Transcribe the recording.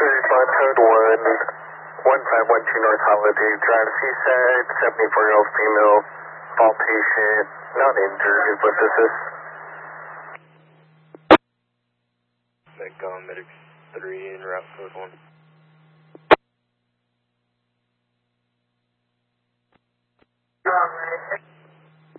35 code 1512 North Holiday Drive, Seaside, 74-year-old female, fall patient, not injured. What is this? Medics 3 in route code 1.